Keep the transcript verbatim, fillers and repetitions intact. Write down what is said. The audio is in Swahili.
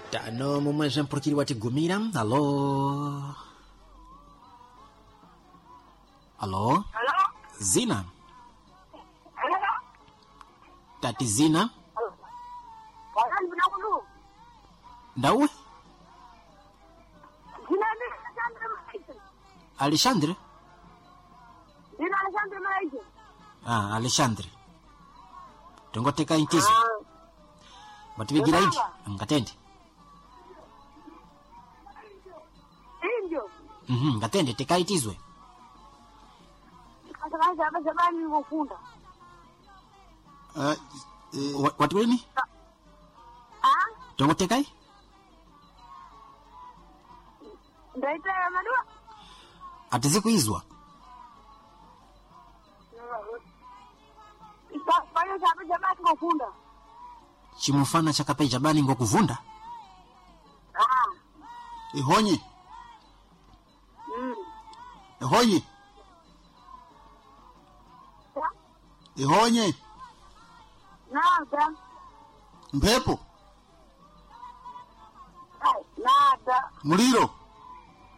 Tano mumweza mpurukiri wati gumira. Halo. Halo. Halo. Zina. Halo. Tati Zina. Wala mbona kulu. Ndawe? Zina ni Alexandre Maisha. Alexandre? Zina Alexandre Maisha. Ah, Alexandre. Tongoteka intizo. Batibigira inti ngatende. Indio. Mhm, ngatende teka itizwe. Kwanza hapa zamani nilifunda. Eh, watu wini? Ah? Tongotekai? Ndaita ya madua. Atiziku izwa. Isa pale hapa zamani nilifunda. Chimufana chakapai jabani ngo kuvunda? Ah. Ihonyi. Mm. Ihonyi. Ihonye. Nada. Mpepo. Ai, nada. Muliro.